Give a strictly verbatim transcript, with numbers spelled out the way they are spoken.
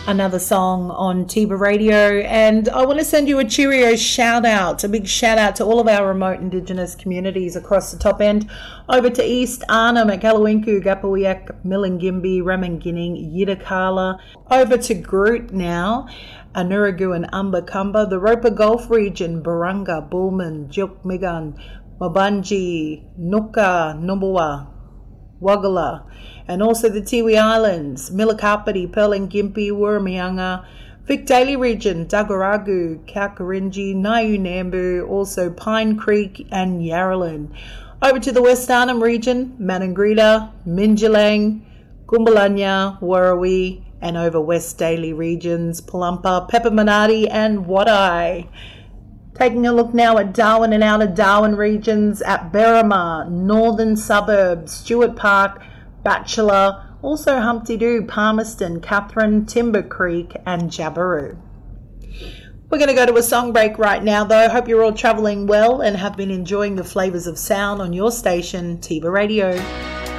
another song on Tiba Radio, and I want to send you a Cheerio shout out, a big shout out to all of our remote Indigenous communities across the top end, over to East Arnhem, Makalawinku, Gapawiak, Millingimbi, Ramanginning, Yidakala, over to Groot now, Anuragu and Umbakamba, the Roper Gulf region, Barunga, Bullman, Jilkmigan, Mabanji, Nuka, Numbwa, Wagala, and also the Tiwi Islands, Milakapati, Perlingimpi, Wurmianga, Vic Daly region, Dagaragu, Kakarinji, Nayu Nambu, also Pine Creek and Yarralin. Over to the West Arnhem region, Maningrida, Minjilang, Gumbalanya, Warrawee, and over West Daly regions, Palumpa, Pepperminati and Wadeye. Taking a look now at Darwin and Outer Darwin regions, at Berrimah, Northern Suburbs, Stewart Park, Batchelor, also Humpty Doo, Palmerston, Catherine, Timber Creek and Jabiru. We're going to go to a song break right now though. Hope you're all travelling well and have been enjoying the flavours of sound on your station, Tiba Radio.